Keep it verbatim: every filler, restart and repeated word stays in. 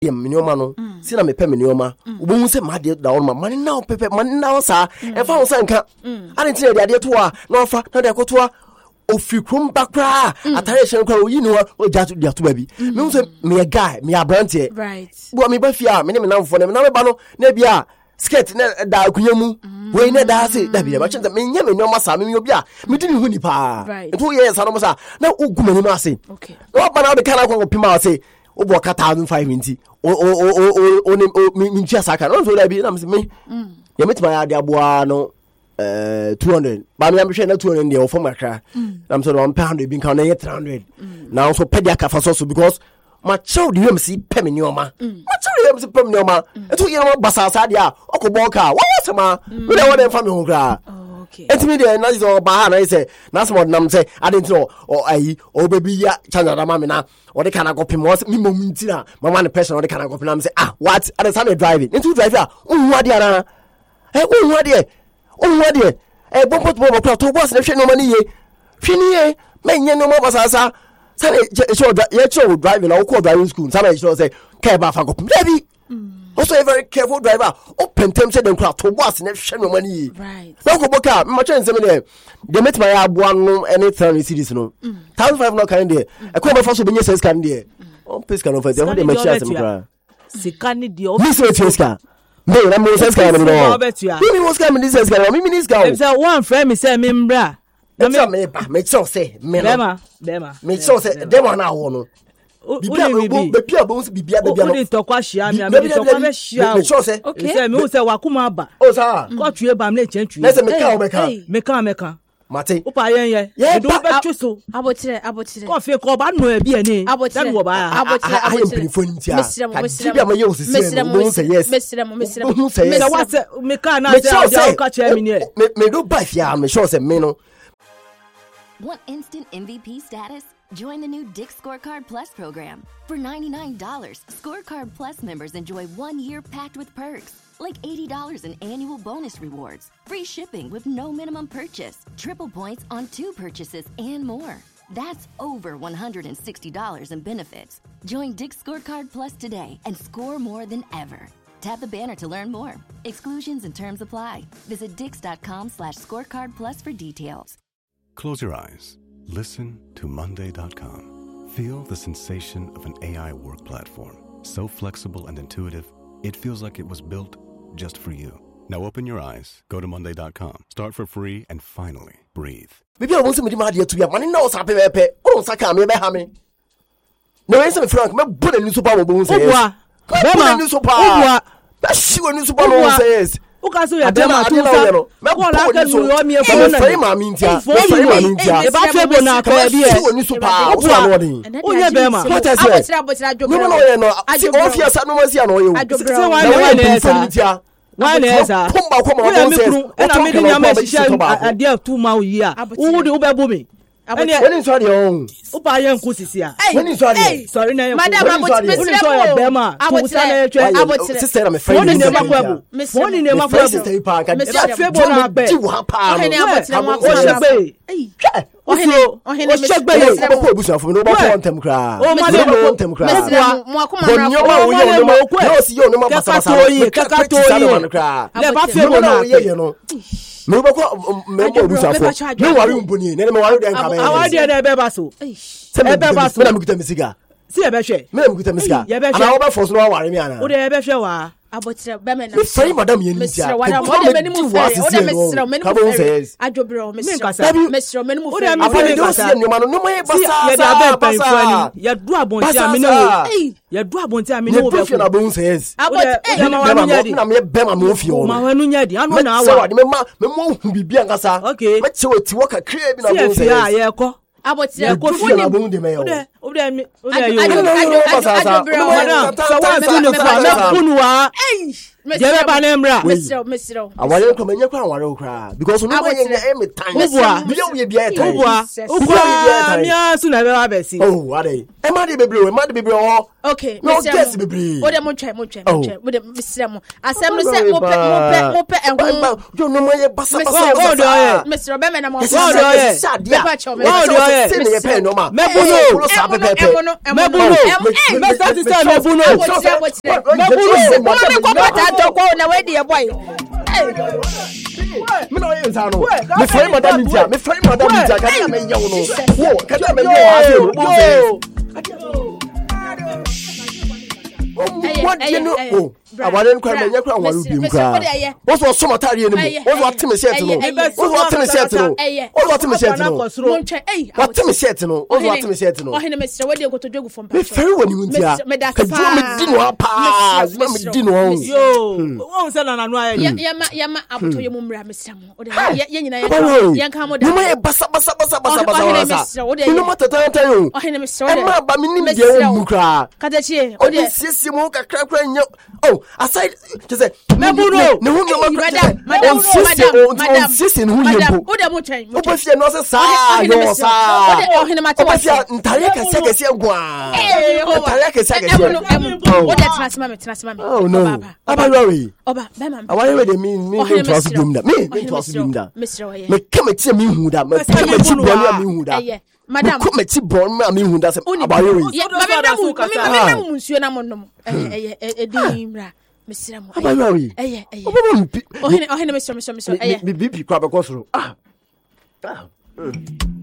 Minioma no, see na me pe minioma. Ubu se ma de da on ma mani na pepe mani na sa. E fa on nka. Ade ti de ade to a na fa na de akoto a ofikrum bakra atare hye nkwa oyi ni o ja to dia to ba bi. Me say me guy, me abrante. Right. Bo me ba fia me ne me na mfo ne me na me ba no na bia skirt na da akunya mu. We ne da se da bia ba chenta me nya minioma sa me obi a me di ni hu ni pa. Nto ye sa no sa na ogu mani ma se. Okay. No ba na de kana kwa pima say obo ka one thousand five hundred o o o o o mi ntia saka no so da bi na me me ya metima ya de aboa no eh two hundred ba me am hwe na two hundred dey for makra na me so one hundred bin kan na three hundred now so pedia ka fa so because ma chow de yam si pe me nyoma ma chow de yam si pe me nyoma eto ye no basasa de a okobo ka wa wasema me dey won fa me ho kra. Okay. Etimi de na zo ba ha na say na some nam say adentro o ayi o baby ya changa da mama na o de kana go pim o mi mom ntina mama ne person o de kana go pim na say ah what ade say driving into drive ah unhu ade ara eh unhu ade unhu ade eh bompo bompo to to boss na hwe no mani ye hwe ni ye menye no mo basasa say e show ye show driving na o ko driving school say e show say ke ba fa go pim baby. Also a very careful driver. Open time said them crowd to boss and share no money. Right. Now go back up. My chance there. They met my abuan any thirty cities no. Thousand five no kind there. I come first to be says can there. On place can offer. They want to make sure some crowd. Sikani dio. Miss Weska. Me na mo says can no. Me was coming this says can. Me minis can. If say one friend me say me mbra. Na me me ba me sure say me. Bema, bema. Me sure say dem na wo no. Bibia bibia bo bibia bibia no. Odi tokwa hia me me tokwa be hia. Me sure say. Okay. Say me say wakuma aba. Oh sir. Ko tue ba me chantue. Na say me ka o me ka. Me ka me ka. Mate. Upa yen ye. Do be twiso. Abotire abotire. Ko fe ko ba no e bi ani. Abotire. wo ba. Abotire abotire. Mesira mo mesira. Bibia ma ye osisi. Mo say yes. Mesira mo mesira. Mo say yes. Me what me ka na say o ka che me ne. Me me do ba fia me sure say me no. Want instant M V P status? Join the new Dick's Scorecard Plus program. For ninety-nine dollars, Scorecard Plus members enjoy one year packed with perks, like eighty dollars in annual bonus rewards, free shipping with no minimum purchase, triple points on two purchases, and more. That's over one hundred sixty dollars in benefits. Join Dick's Scorecard Plus today and score more than ever. Tap the banner to learn more. Exclusions and terms apply. Visit dix.com slash scorecard plus for details. Close your eyes. Listen to Monday dot com. Feel the sensation of an A I work platform. So flexible and intuitive, it feels like it was built just for you. Now open your eyes, go to Monday dot com, start for free, and finally breathe. Maybe I want somebody to be to be a man in no sappy pepe. Oh, Saka, me by me. No answer, Frank, my bullet in super bones. Bema, new super. That's sure new super bones says. Uka so ya dema tusa me ko la ka nu yo mi e fo na free ma mi ntia free ma mi ntia e ba fe bo na ka bi e so ni super o so no din o ye be ma abotira abotira adobro no no ye no si o fi asa no ma si ana o ye se wa ne wa ne esa wa ne esa komba komba o don se na me nya ma shisha ade tu ma o yi a wo de wo be bo mi When sorry on Upa yen kusisi a when sorry sorry na yen madam abotire be ma tu sa na etwe abotire sister na me friend ni ne makwabo woni ne makwabo sister pa ka e ba fe bo na be ti wa pa ohene abotire mo o shegbe ohene ohene o shegbe ye o ko ebusu afo no ba ko ontem kra o ma de mo ontem kra mesira mo akoma ra ko o yo no no si yo no ma pasa pasa kaka to yi kra le ba fe bo na ye no me ba ko me mo ebusu afo me wari mboni ne me wari den ka be awadi e be ba so e be ba so na me kuta misiga si e be hwe me na me kuta misiga ana wo ba force no wari me ana o de e be hwe wa abotire be me na me free madam ye ntia o de me ni mu fere o de me sira me ni mu fere adwobro me sira me sira me ni mu fere o de me kasa no ma no no ma basa ya da be pan fani ya du abonti amene wo ya du abonti amene wo be ko na bon says abotire ma wanu nyadi na me be ma me ofie o ma wanu nyadi anu na awa me ma me mo hu bibia nkasa me che oti wo kakra bi na bon says ya ye ko abotire ko fie na bon de me yo o de mi o de yo adwobro so wa tu ne fa me kunu wa Jebe ba na mra. Mesro mesro. Awale ko menye kwa aware okra because no menye na me tan. Ubua. Bi o ye bia tan. Ubua. Ubua. Mia su na be wa be si. Oh, what e? E ma de bebre, e ma de bebre ho. Okay, no guess bebre. O de mo twa mo twa mo twa. O de mesro mo. Asem no se mo pe mo pe mo pe enhu. Yo no mo ye basa basa. O de oye. Mesro be me na mo. O de oye. O de oye. Se ne ye pe no ma. Mebuno. Mebuno. Mebuno. Me start to say mebuno. Mebuno. Me ko pata to ko na we de boy. Me no ye nsa no. Me fry madam ntia, me fry madam ntia ka na me yawo no. Wo, ka na me yawo afi. What do you know? Oh, awale nkwa me nyakwa awale bi nkwa. Wo so so matare enu mu. Wo so atime shirt no. Wo so atime shirt no. Wo so atime shirt no. Montwe eh. Atime shirt no. Wo so atime shirt no. Oh hene mesra we de gotodwegu fom pa. Me feri woni muntia. Ka ju me di no pa. Me di no. Yo. Won se na nanu aye. Ya ma ya ma aboto ye mu mra mesra mo. O de ye nyina ye ye kan mo da. Ni ma ye basa basa basa basa basa. Ni no matata tan yo. Oh hene mesra. E ma ba me nim de mu kra. Kadachi. O de sisi mu kakra kra nyo. Oh, aside just say Mebuno. Ne hu me madam, madam, madam, madam. Sisi ne hu yempo. O de mo twen. O pa fie no se sa yo sa. O de o hene mate o pa fie ntare kase kase gwa. Ntare kase kase. O de transma me transma me. Oh no. Aba worry. Oba, be man. Awale we de me me me to asu dum da. Me me to asu dum da. Me keme tie me hu da. Me keme tie bonu me hu da. Madam, come ti born ma me hu da se abayo we. Ya ma me mu me me mu nsuo na mo nom. Eh eh eh dimra. Mesra mo. Abayo we. Eh eh. Obo mo ohene ohene mesra mesra mesra. Eh. Bi bi bi kwa be ko soro. Ah. Ah.